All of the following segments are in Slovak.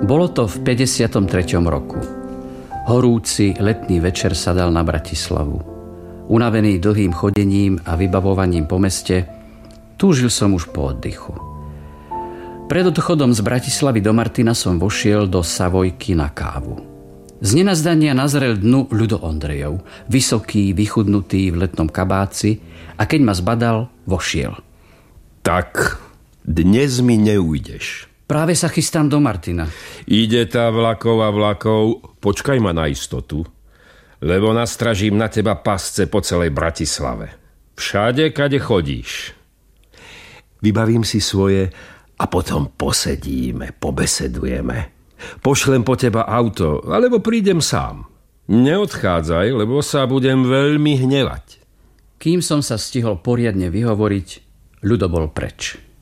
Bolo to v 53. roku. Horúci letný večer sa dal na Bratislavu. Unavený dlhým chodením a vybavovaním po meste, túžil som už po oddychu. Pred odchodom z Bratislavy do Martina som vošiel do Savojky na kávu. Z nenazdania nazrel dnu Ľudo Ondrejov, vysoký, vychudnutý v letnom kabáci, a keď ma zbadal, vošiel. Tak, dnes mi neujdeš. Práve sa chystám do Martina. Ide tá vlakov a vlakov, počkaj ma na istotu, lebo nastražím na teba pasce po celej Bratislave. Všade, kade chodíš. Vybavím si svoje a potom posedíme, pobesedujeme. Pošlem po teba auto, alebo prídem sám. Neodchádzaj, lebo sa budem veľmi hnevať. Kým som sa stihol poriadne vyhovoriť, Ľudo bol preč.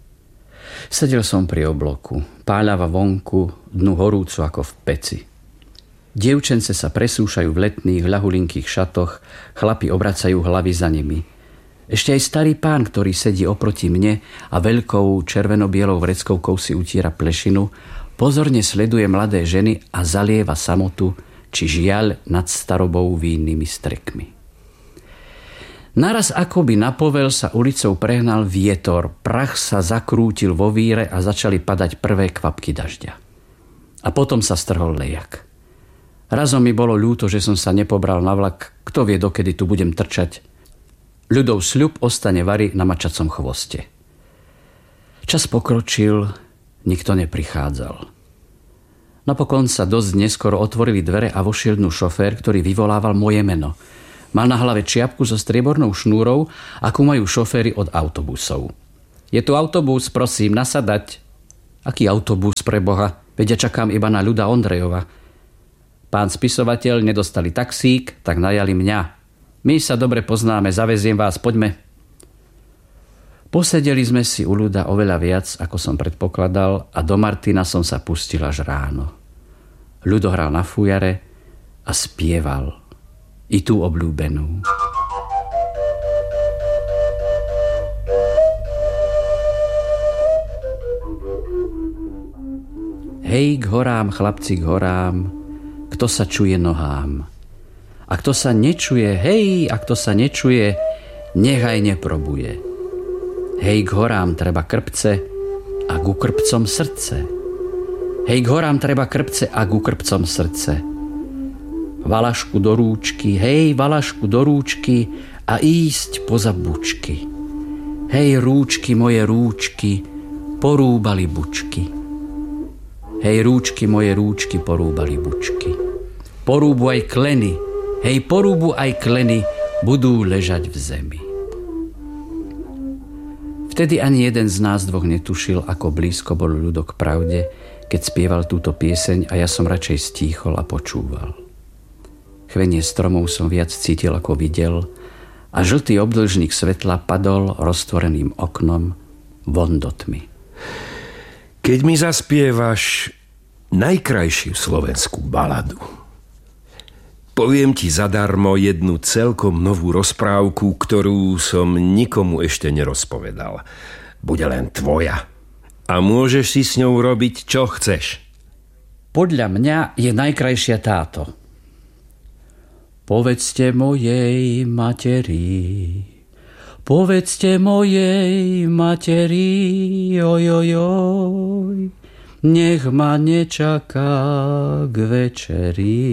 Sedel som pri obloku, páľava vonku, dnu horúco ako v peci. Dievčence sa presúšajú v letných, ľahulinkých šatoch, chlapi obracajú hlavy za nimi. Ešte aj starý pán, ktorý sedí oproti mne a veľkou červeno-bielou vreckovkou si utiera plešinu, pozorne sleduje mladé ženy a zalieva samotu či žiaľ nad starobou vínnými strekmi. Naraz akoby na povel sa ulicou prehnal vietor, prach sa zakrútil vo víre a začali padať prvé kvapky dažďa. A potom sa strhol lejak. Razom mi bolo ľúto, že som sa nepobral na vlak, kto vie, dokedy tu budem trčať. Ľudov sľub ostane vari na mačacom chvoste. Čas pokročil, nikto neprichádzal. Napokon sa dosť neskoro otvorili dvere a vošiel dnu šofér, ktorý vyvolával moje meno. Mal na hlave čiapku so striebornou šnúrou, akú majú šoféry od autobusov. Je tu autobus, prosím, nasadať. Aký autobus, pre Boha? Veď ja čakám iba na Ľuda Ondrejova. Pán spisovateľ, nedostali taxík, tak najali mňa. My sa dobre poznáme, zaveziem vás, poďme. Posedeli sme si u Ľuda oveľa viac, ako som predpokladal, a do Martina som sa pustil až ráno. Ľudo hral na fujare a spieval. I tú obľúbenú. Hej, k horám, chlapci, k horám, kto sa čuje nohám. A kto sa nečuje, hej, a kto sa nečuje, nechaj neprobuje. Hej, k horám treba krpce a ku krpcom srdce. Hej, k horám treba krpce a ku krpcom srdce. Valašku do rúčky, hej, valašku do rúčky a ísť poza bučky. Hej, rúčky, moje rúčky, porúbali bučky. Hej, rúčky, moje rúčky, porúbali bučky. Porúbu aj kleny, hej, porúbu aj kleny, budú ležať v zemi. Vtedy ani jeden z nás dvoch netušil, ako blízko bol Ľudo k pravde, keď spieval túto pieseň, a ja som radšej stíchol a počúval. Chvenie stromov som viac cítil, ako videl, a žltý obdĺžnik svetla padol roztvoreným oknom von do tmy. Keď mi zaspievaš najkrajšiu slovenskú baladu, poviem ti zadarmo jednu celkom novú rozprávku, ktorú som nikomu ešte nerozpovedal. Bude len tvoja. A môžeš si s ňou robiť, čo chceš. Podľa mňa je najkrajšia táto. Povedzte mojej materi, povedzte mojej materi, ojojoj, nech ma nečaká k večeri.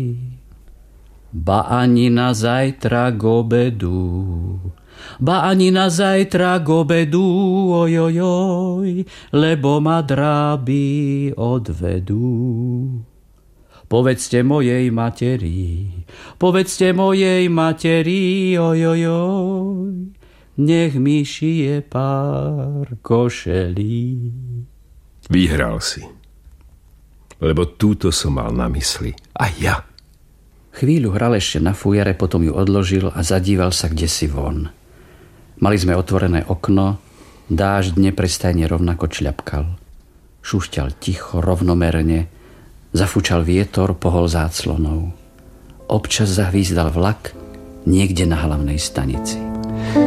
Ba ani na zajtra k obedu, ba ani na zajtra k obedu, ojojoj, lebo ma dráby odvedú. Povedzte mojej materi, povedzte mojej materi, ojojoj, nech mi šije pár košelí. Vyhral si, lebo túto som mal na mysli. A ja. Chvíľu hral ešte na fujare, potom ju odložil a zadíval sa kdesi von. Mali sme otvorené okno, dážď neprestajne rovnako čľapkal. Šušťal ticho, rovnomerne, zafúčal vietor, pohol záclonou. Občas zahvízdal vlak niekde na hlavnej stanici.